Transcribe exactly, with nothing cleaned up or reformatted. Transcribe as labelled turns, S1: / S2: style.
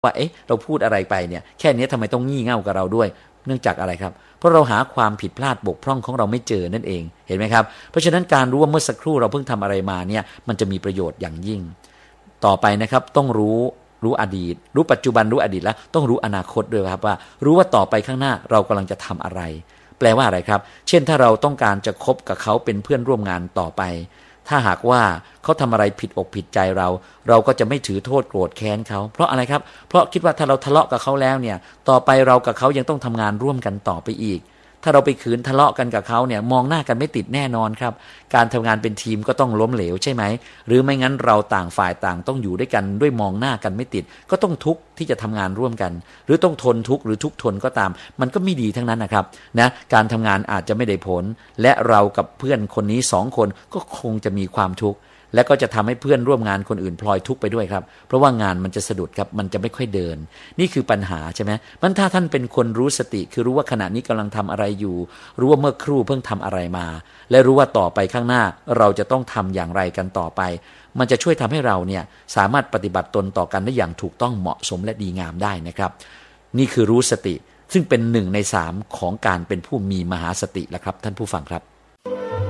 S1: ว่าเอ๊ะเราพูดอะไรไปเนี่ยแค่นี้ทำไมต้องงี่เง่ากับเราด้วยเนื่องจากอะไรครับเพราะเราหาความผิดพลาดบกพร่องของเราไม่เจอนั่นเองเห็นไหมครับเพราะฉะนั้นการรู้ว่าเมื่อสักครู่เราเพิ่งทำอะไรมาเนี่ยมันจะมีประโยชน์อย่างยิ่งต่อไปนะครับต้องรู้รู้อดีตรู้ปัจจุบันรู้อดีตแล้วต้องรู้อนาคตด้วยครับว่ารู้ว่าต่อไปข้างหน้าเรากำลังจะทำอะไรแปลว่าอะไรครับเช่นถ้าเราต้องการจะคบกับเขาเป็นเพื่อนร่วมงานต่อไปถ้าหากว่าเขาทำอะไรผิดอกผิดใจเราเราก็จะไม่ถือโทษโกรธแค้นเขาเพราะอะไรครับเพราะคิดว่าถ้าเราทะเลาะกับเขาแล้วเนี่ยต่อไปเรากับเขายังต้องทำงานร่วมกันต่อไปอีกถ้าเราไปขืนทะเลาะกันกับเขาเนี่ยมองหน้ากันไม่ติดแน่นอนครับการทำงานเป็นทีมก็ต้องล้มเหลวใช่ไหมหรือไม่งั้นเราต่างฝ่ายต่างต้องอยู่ด้วยกันด้วยมองหน้ากันไม่ติดก็ต้องทุกข์ที่จะทำงานร่วมกันหรือต้องทนทุกข์หรือทุกข์ทนก็ตามมันก็ไม่ดีทั้งนั้นนะครับนะการทำงานอาจจะไม่ได้ผลและเรากับเพื่อนคนนี้สองคนก็คงจะมีความทุกข์และก็จะทำให้เพื่อนร่วมงานคนอื่นพลอยทุกข์ไปด้วยครับเพราะว่างานมันจะสะดุดครับมันจะไม่ค่อยเดินนี่คือปัญหาใช่ไหมมันถ้าท่านเป็นคนรู้สติคือรู้ว่าขณะนี้กำลังทำอะไรอยู่รู้ว่าเมื่อครู่เพิ่งทำอะไรมาและรู้ว่าต่อไปข้างหน้าเราจะต้องทำอย่างไรกันต่อไปมันจะช่วยทำให้เราเนี่ยสามารถปฏิบัติตนต่อกันได้อย่างถูกต้องเหมาะสมและดีงามได้นะครับนี่คือรู้สติซึ่งเป็นหนึ่งในสามของการเป็นผู้มีมหาสติแล้วครับท่านผู้ฟังครับ